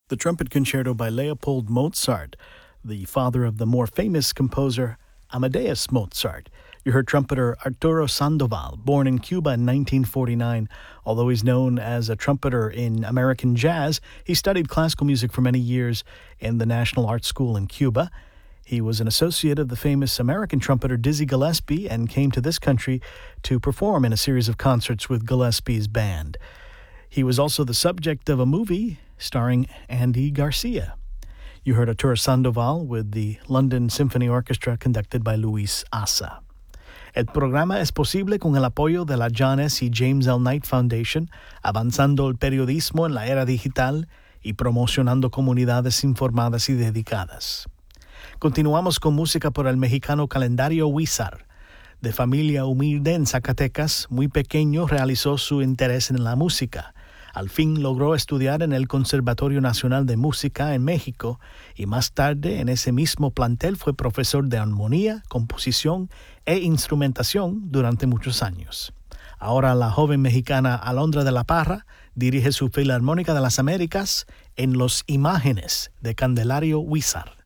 The Trumpet Concerto by Leopold Mozart, the father of the more famous composer Amadeus Mozart. You heard trumpeter Arturo Sandoval, born in Cuba in 1949. Although he's known as a trumpeter in American jazz, he studied classical music for many years in the National Art School in Cuba. He was an associate of the famous American trumpeter Dizzy Gillespie and came to this country to perform in a series of concerts with Gillespie's band. He was also the subject of a movie starring Andy Garcia. You heard Arturo Sandoval with the London Symphony Orchestra conducted by Luis Asa. El programa es posible con el apoyo de la John S. y James L. Knight Foundation, avanzando el periodismo en la era digital y promocionando comunidades informadas y dedicadas. Continuamos con música por el mexicano Calendario Huízar. De familia humilde en Zacatecas, muy pequeño realizó su interés en la música. Al fin logró estudiar en el Conservatorio Nacional de Música en México y más tarde en ese mismo plantel fue profesor de armonía, composición e instrumentación durante muchos años. Ahora la joven mexicana Alondra de la Parra dirige su Filarmónica de las Américas en Los Imágenes de Candelario Huízar.